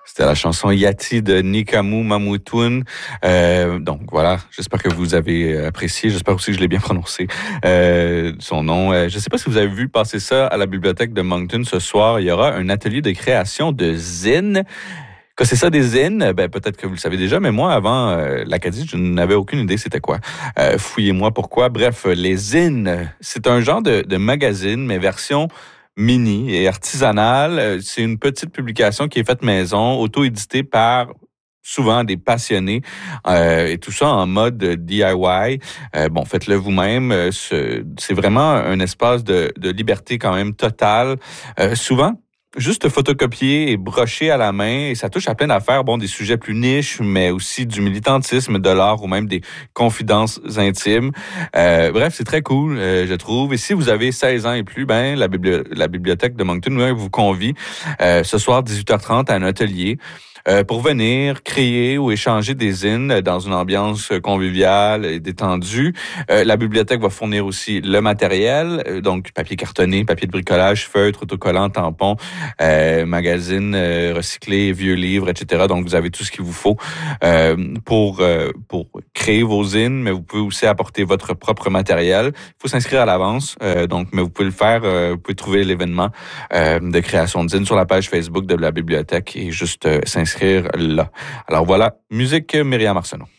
C'était la chanson Yati de Nikamu Mamoutoun. Donc voilà, j'espère que vous avez apprécié. J'espère aussi que je l'ai bien prononcé, son nom. Je ne sais pas si vous avez vu passer ça à la bibliothèque de Moncton ce soir. Il y aura un atelier de création de zines. Que c'est ça des zines? Ben, peut-être que vous le savez déjà, mais moi, avant l'Acadie, je n'avais aucune idée c'était quoi. Fouillez-moi pourquoi. Bref, les zines, c'est un genre de magazine, mais version mini et artisanale. C'est une petite publication qui est faite maison, auto-éditée par souvent des passionnés, et tout ça en mode DIY. Bon, faites-le vous-même. C'est vraiment un espace de liberté quand même totale. Souvent, juste photocopier et brocher à la main, et ça touche à plein d'affaires. Bon, des sujets plus niches, mais aussi du militantisme, de l'art ou même des confidences intimes. Bref, c'est très cool, je trouve. Et si vous avez 16 ans et plus, ben la bibliothèque de Moncton vous convie ce soir 18h30 à un atelier pour venir créer ou échanger des zines dans une ambiance conviviale et détendue. La bibliothèque va fournir aussi le matériel, donc papier cartonné, papier de bricolage, feutre, autocollant, tampons, magazines recyclés, vieux livres, etc. Donc, vous avez tout ce qu'il vous faut pour créer vos zines, mais vous pouvez aussi apporter votre propre matériel. Il faut s'inscrire à l'avance, mais vous pouvez le faire. Vous pouvez trouver l'événement de création de zines sur la page Facebook de la bibliothèque et juste s'inscrire là. Alors voilà, musique Myriam Arsenault.